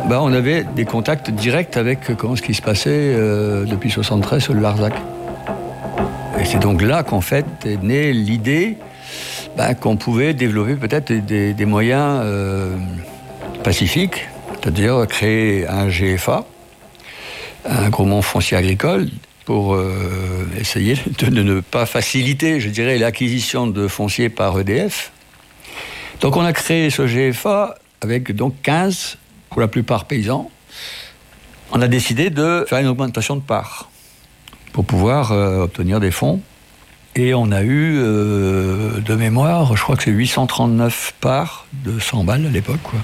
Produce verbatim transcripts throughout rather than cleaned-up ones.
bah, on avait des contacts directs avec euh, comment, ce qui se passait euh, depuis soixante-treize sur le Larzac. Et c'est donc là qu'en fait est née l'idée bah, qu'on pouvait développer peut-être des, des moyens euh, pacifiques, c'est-à-dire créer un G F A, un groupement foncier agricole, pour euh, essayer de, de ne pas faciliter, je dirais, l'acquisition de foncier par E D F. Donc on a créé ce G F A avec donc quinze, pour la plupart paysans. On a décidé de faire une augmentation de parts pour pouvoir euh, obtenir des fonds. Et on a eu, euh, de mémoire, je crois que c'est huit cent trente-neuf parts de cent balles à l'époque, quoi.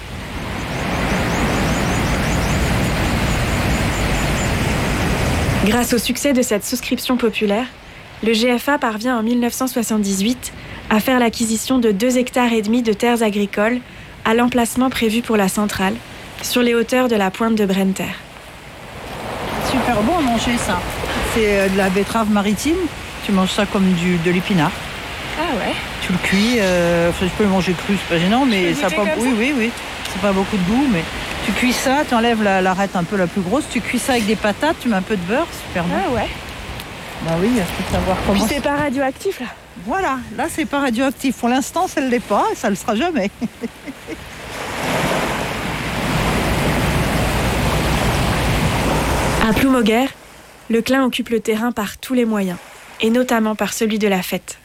Grâce au succès de cette souscription populaire, le G F A parvient en dix-neuf cent soixante-dix-huit à faire l'acquisition de deux hectares et demi de terres agricoles à l'emplacement prévu pour la centrale, sur les hauteurs de la pointe de Brenter. Super bon à manger ça. C'est de la betterave maritime. Tu manges ça comme du, de l'épinard. Ah ouais. Tu le cuis. Euh, enfin, tu peux le manger cru, c'est pas gênant, mais ça pas. Oui, oui, oui. C'est pas beaucoup de goût, mais tu cuis ça, tu enlèves la, l'arête un peu la plus grosse, tu cuis ça avec des patates, tu mets un peu de beurre, super bon. Ah ouais. Bah oui, il faut savoir comment. Puis c'est pas radioactif là. Voilà, là c'est pas radioactif. Pour l'instant, ça ne l'est pas, et ça le sera jamais. À Ploumoguer, le Clin occupe le terrain par tous les moyens, et notamment par celui de la fête.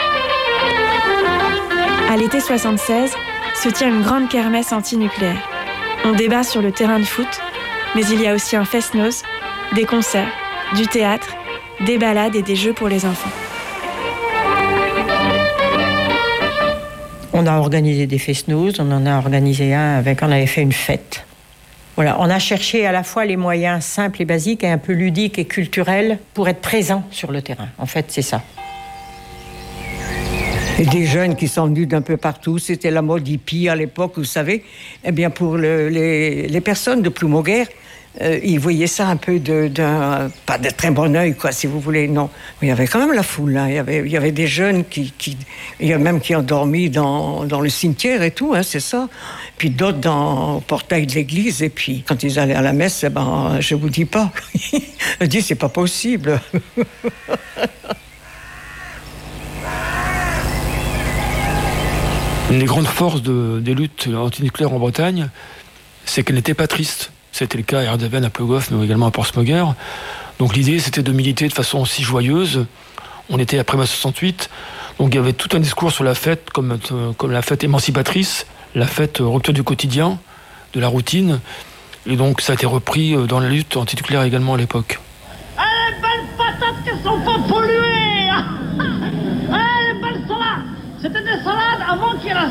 À l'été soixante-seize, se tient une grande kermesse anti-nucléaire. On débat sur le terrain de foot, mais il y a aussi un fest-noz, des concerts, du théâtre, des balades et des jeux pour les enfants. On a organisé des fest-noz, on en a organisé un avec, on avait fait une fête. Voilà, on a cherché à la fois les moyens simples et basiques et un peu ludiques et culturels pour être présents sur le terrain. En fait, c'est ça. Et des jeunes qui sont venus d'un peu partout, c'était la mode hippie à l'époque, vous savez. Eh bien, pour le, les, les personnes de Ploumoguer, euh, ils voyaient ça un peu de, d'un, pas de très bon œil, quoi, si vous voulez, non. Mais il y avait quand même la foule, hein. Il y avait, il y avait des jeunes qui, qui, il y a même qui ont dormi dans, dans le cimetière et tout, hein, c'est ça. Puis d'autres dans, au portail de l'église, et puis quand ils allaient à la messe, eh ben, je vous dis pas. Je dis, c'est pas possible. Une des grandes forces de, des luttes antinucléaires en Bretagne, c'est qu'elles n'étaient pas tristes. C'était le cas à Erdevenne, à Plogoff, mais également à Portsmouguer. Donc l'idée, c'était de militer de façon aussi joyeuse. On était après mai soixante-huit, donc il y avait tout un discours sur la fête, comme, comme la fête émancipatrice, la fête rupture du quotidien, de la routine. Et donc ça a été repris dans la lutte antinucléaire également à l'époque. Ah, les belles patates qui sont pas polluées. Ah, les belles salades. C'était des salades avant qu'il y ait la